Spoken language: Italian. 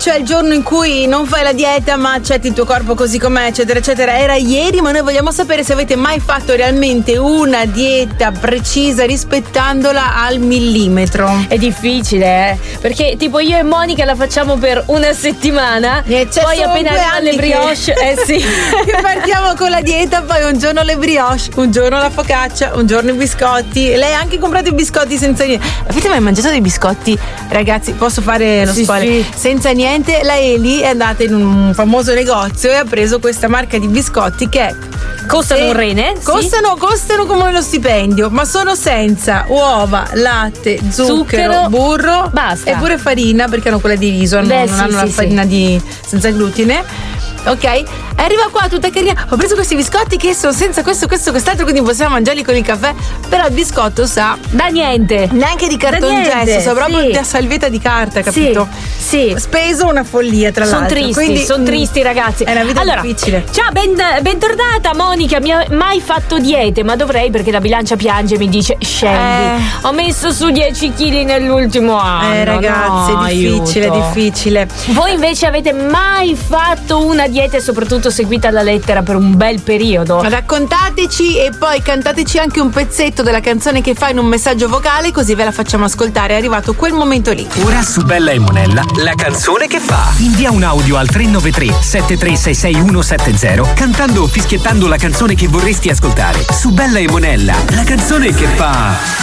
cioè il giorno in cui non fai la dieta ma accetti il tuo corpo così com'è, eccetera eccetera, era ieri, ma noi vogliamo sapere se avete mai fatto realmente una dieta precisa rispettandola al millimetro. È difficile, perché tipo io e Monica la facciamo per una settimana, poi appena arrivano le brioche, sì, che partiamo con la dieta, poi un giorno le brioche, un giorno la focaccia, un giorno i biscotti. Lei ha anche comprato i biscotti senza niente. Avete mai mangiato dei biscotti, ragazzi? Posso fare lo spoiler? Sì. Senza niente. La Eli è andata in un famoso negozio e ha preso questa marca di biscotti che costano un rene, costano come lo stipendio, ma sono senza uova, latte, zucchero, burro, basta, e pure farina, perché hanno quella di riso, non hanno la farina senza glutine. Ok, arriva qua tutta carina. Ho preso questi biscotti che sono senza questo, quest'altro, quindi possiamo mangiarli con il caffè. Però il biscotto sa da niente, neanche di cartongesso, sa proprio da salvietta di carta, capito? Sì. Speso una follia, tra l'altro. Sono tristi, ragazzi. È una vita difficile. Ciao, bentornata Monica. Mi ha mai fatto diete, ma dovrei, perché la bilancia piange e mi dice scendi. Ho messo su 10 kg nell'ultimo anno. Ragazzi, no, è difficile. Voi invece avete mai fatto una dieta e soprattutto seguita alla lettera per un bel periodo? Raccontateci e poi cantateci anche un pezzetto della canzone che fa in un messaggio vocale, così ve la facciamo ascoltare. È arrivato quel momento lì. Ora su Bella e Monella, la canzone che fa. Invia un audio al 393 7366170 cantando o fischiettando la canzone che vorresti ascoltare. Su Bella e Monella, la canzone che fa.